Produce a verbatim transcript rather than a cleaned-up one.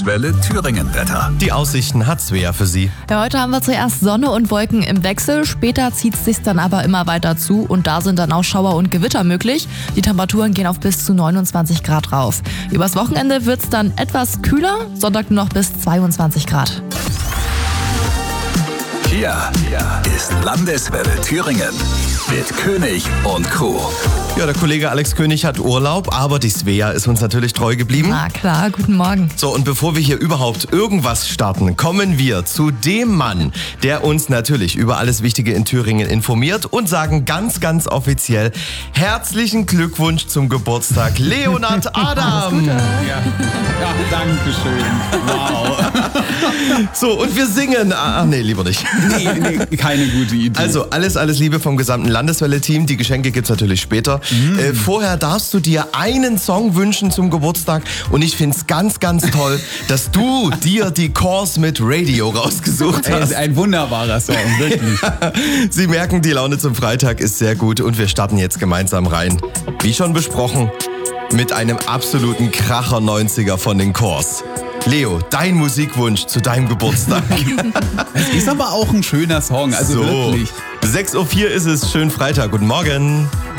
Landeswelle Thüringen Wetter. Die Aussichten hat Svea für Sie. Ja, heute haben wir zuerst Sonne und Wolken im Wechsel. Später zieht es sich dann aber immer weiter zu und da sind dann auch Schauer und Gewitter möglich. Die Temperaturen gehen auf bis zu neunundzwanzig Grad rauf. Übers Wochenende wird es dann etwas kühler, Sonntag nur noch bis zweiundzwanzig Grad. Hier ist Landeswelle Thüringen mit König und Crew. Ja, der Kollege Alex König hat Urlaub, aber die Svea ist uns natürlich treu geblieben. Na klar, guten Morgen. So, und bevor wir hier überhaupt irgendwas starten, kommen wir zu dem Mann, der uns natürlich über alles Wichtige in Thüringen informiert und sagen ganz, ganz offiziell herzlichen Glückwunsch zum Geburtstag, Leonhard Adam. Ja, ja, danke schön. Wow. So, und wir singen. Ach nee, lieber nicht. Nee, nee, keine gute Idee. Also, alles, alles Liebe vom gesamten Landeswelle-Team. Die Geschenke gibt's natürlich später. Mm. Äh, vorher darfst du dir einen Song wünschen zum Geburtstag. Und ich find's ganz, ganz toll, dass du dir die Course mit Radio rausgesucht hast. Ey, ein wunderbarer Song, wirklich. Sie merken, die Laune zum Freitag ist sehr gut und wir starten jetzt gemeinsam rein. Wie schon besprochen, mit einem absoluten Kracher neunziger von den Course. Leo, dein Musikwunsch zu deinem Geburtstag. Es ist aber auch ein schöner Song, also so, wirklich. sechs Uhr vier ist es, schönen Freitag, guten Morgen.